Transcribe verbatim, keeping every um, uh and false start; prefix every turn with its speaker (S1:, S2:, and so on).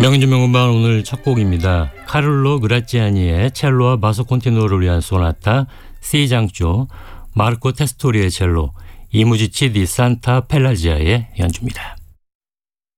S1: 명인주 명음반 오늘 첫 곡입니다. 카를로 그라치아니의 첼로와 바소 콘티누어를 위한 소나타 C장조, 마르코 테스토리의 첼로, 이무지치 디 산타 펠라지아의 연주입니다.